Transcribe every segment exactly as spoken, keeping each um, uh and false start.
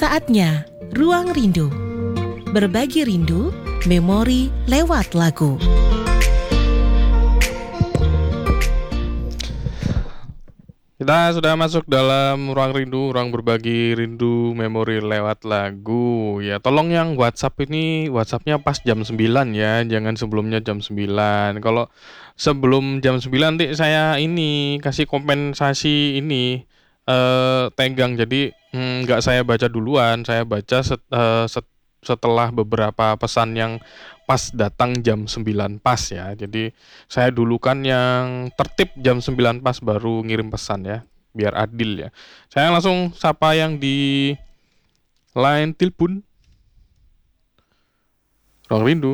Saatnya Ruang Rindu. Berbagi rindu, memori lewat lagu. Kita sudah masuk dalam ruang rindu, ruang berbagi rindu, memori lewat lagu. Ya, tolong yang WhatsApp ini, WhatsAppnya pas jam sembilan ya, jangan sebelumnya jam sembilan. Kalau sebelum jam sembilan nanti saya ini kasih kompensasi ini eh tenggang. Jadi mm, nggak saya baca duluan, saya baca set, eh, set- setelah beberapa pesan yang pas datang jam sembilan pas ya. Jadi saya dulukan yang tertib jam sembilan pas baru ngirim pesan ya, biar adil ya. Saya langsung sapa yang di line telepon. Ruang Rindu.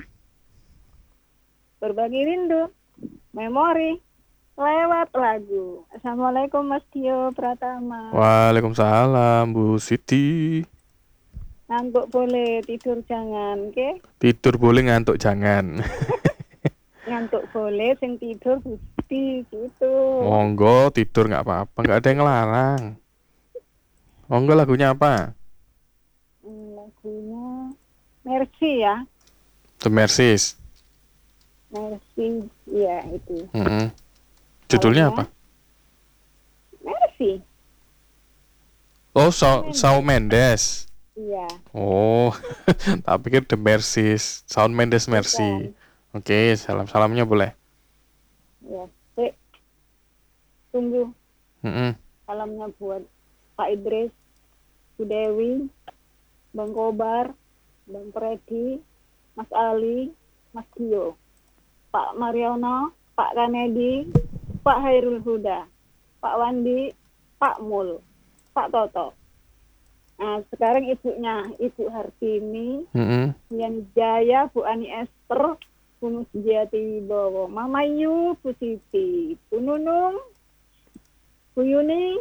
Berbagi rindu, memori lewat lagu. Assalamualaikum Mas Tio Pratama. Waalaikumsalam Bu Siti. Ngantuk boleh, tidur jangan, oke? Tidur boleh, ngantuk jangan. Ngantuk boleh, sing tidur Gusti gitu. Monggo tidur nggak apa-apa, nggak ada yang ngelarang. Monggo lagunya apa? Hmm, lagunya Mercy ya, The Mercies. Mercy, ya itu. Mm-mm. Judulnya apa? Mercy, Oh, Shawn Shawn Mendes. iya. Oh, tak pikir The Mercies. Shawn Mendes Mercy. Oke, salam-salamnya boleh. Ya, Dek. Tunggu Mm-mm. salamnya buat Pak Idris, Bu Dewi, Bang Kobar, Bang Freddy, Mas Ali, Mas Gio, Pak Mariono, Pak Kanedi, Pak Hairul Huda, Pak Wandi, Pak Mul, Pak Toto. Nah, sekarang ibunya, Ibu Hartini, Mm-mm. Yan Jaya, Bu Ani Esther, Bu Musjiati Bowo, Mama Yu, Bu Siti, Bu Nunung, Bu Yuni,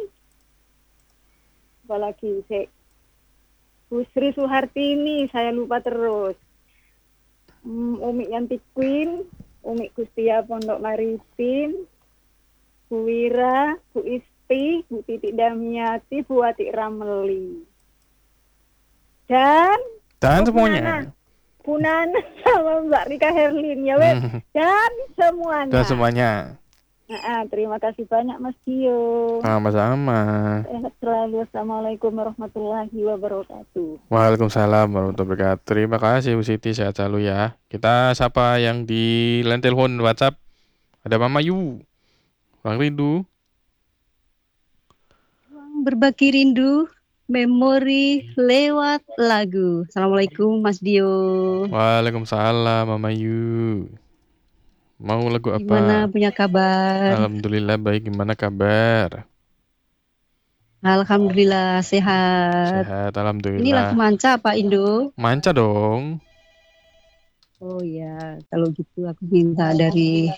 apalagi Sek, Bu Sri Suhartini, saya lupa terus. Hmm, Umi Yanti Queen, Umi Gustia Pondok Maritim, Bu Wira, Bu Isti, Bu Titik Damiati, Bu Atik Rameli. Dan Dan oh, semuanya. Bu Nana sama Mbak Rika Herlin ya, weh. Hmm. Dan semuanya. Dan semuanya. Nah, terima kasih banyak Mas Gio. Sama-sama. Sehat selalu. Assalamualaikum warahmatullahi wabarakatuh. Waalaikumsalam warahmatullahi wabarakatuh. Terima kasih Bu Siti, sehat selalu ya. Kita sapa yang di line telepon WhatsApp. Ada Mama Yu. Bang Rindu. Berbagi rindu, memori lewat lagu. Assalamualaikum Mas Dio. Waalaikumsalam Mama Yu. Mau lagu apa? Gimana punya kabar? Alhamdulillah baik, gimana kabar? Alhamdulillah sehat. Sehat, Ini lagu alhamdulillah. manca Pak Indo. Manca dong. Oh ya, kalau gitu aku minta dari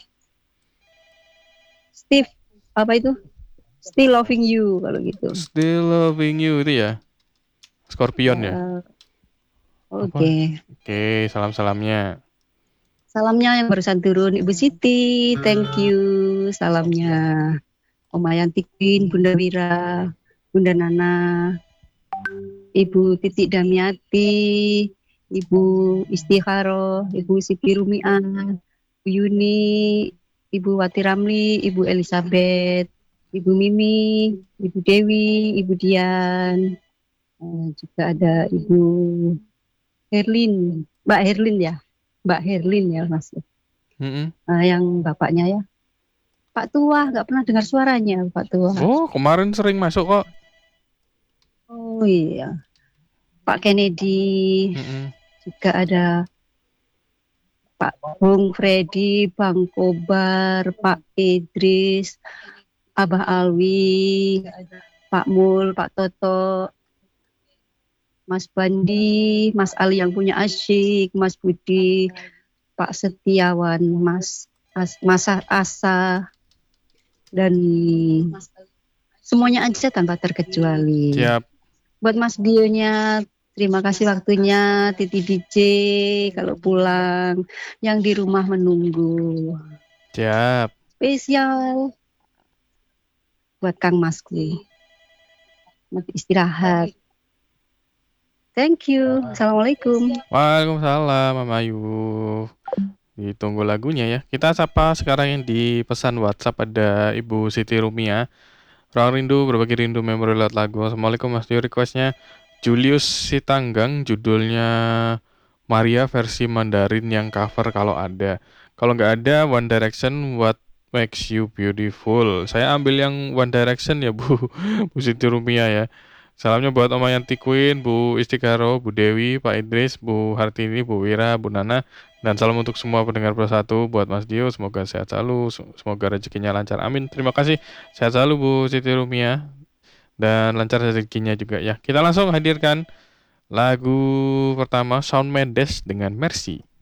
Steve, apa itu? Still Loving You kalau gitu. Still Loving You itu ya? Scorpion ya? Uh, Apa? Oke. Oke, salam-salamnya. Salamnya yang barusan turun Ibu Siti, thank you. Salamnya Oma Yanti Queen, Bunda Wira, Bunda Nana, Ibu Titik Damiati, Ibu Istikharo, Ibu Siti Rumiah, Ibu Yuni, Ibu Wati Ramli, Ibu Elizabeth, Ibu Mimi, Ibu Dewi, Ibu Dian, eh, juga ada Ibu Herlin, Mbak Herlin ya, Mbak Herlin ya Mas, Mm-mm. eh, yang bapaknya ya, Pak Tua, nggak pernah dengar suaranya Pak Tua. Oh, kemarin sering masuk kok. Oh iya, Pak Kennedy, Mm-mm. juga ada Pak Bung Freddy, Bang Kobar, Pak Idris, Abah Alwi, Pak Mul, Pak Toto, Mas Bandi, Mas Ali yang punya asyik, Mas Budi, Pak Setiawan, Mas As, Mas Asa, dan semuanya aja tanpa terkecuali. Siap. Buat Mas Dionya, terima kasih waktunya. Titi D J kalau pulang, yang di rumah menunggu. Siap. Spesial buat Kang Masku. Nanti istirahat. Thank you. Assalamualaikum. Waalaikumsalam Mama Ayu. Ditunggu lagunya ya. Kita sapa sekarang yang di pesan WhatsApp ada Ibu Siti Rumia. Ruang Rindu berbagi rindu memori lewat lagu. Assalamualaikum Mas Dio, requestnya Julius Sitanggang, judulnya Maria versi Mandarin yang cover kalau ada. Kalau nggak ada One Direction What Makes You Beautiful. Saya ambil yang One Direction ya Bu, Bu Siti Rumia ya. Salamnya buat Oma Yanti Queen, Bu Istikaro, Bu Dewi, Pak Idris, Bu Hartini, Bu Wira, Bu Nana. Dan salam untuk semua pendengar Persatu buat Mas Dio. Semoga sehat selalu, semoga rezekinya lancar. Amin. Terima kasih. Sehat selalu Bu Siti Rumia. Dan lancar rezekinya juga ya. Kita langsung hadirkan lagu pertama Shawn Mendes dengan Mercy.